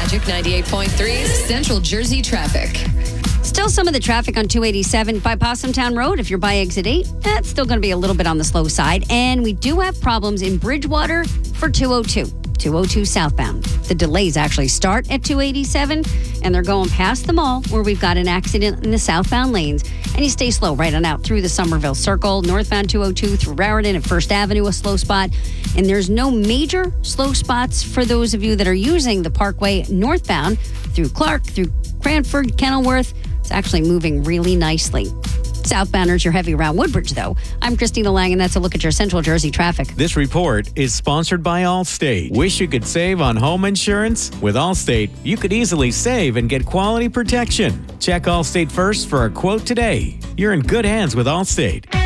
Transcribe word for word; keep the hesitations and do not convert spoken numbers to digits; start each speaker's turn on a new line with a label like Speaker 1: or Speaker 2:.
Speaker 1: Magic ninety-eight point three, Central Jersey traffic.
Speaker 2: Still some of the traffic on two eighty-seven by Possumtown Road. If you're by exit eight, that's still going to be a little bit on the slow side. And we do have problems in Bridgewater for two oh two. two oh two southbound. The delays actually start at two eighty-seven, and they're going past the mall where we've got an accident in the southbound lanes. And you stay slow right on out through the Somerville Circle, northbound two oh two through Raritan and First Avenue, a slow spot. And there's no major slow spots for those of you that are using the Parkway northbound through Clark, through Cranford, Kenilworth. It's actually moving really nicely. Southbounders, you're heavy around Woodbridge, though. I'm Christina Lang, and that's a look at your Central Jersey traffic.
Speaker 3: This report is sponsored by Allstate. Wish you could save on home insurance? With Allstate, you could easily save and get quality protection. Check Allstate first for a quote today. You're in good hands with Allstate.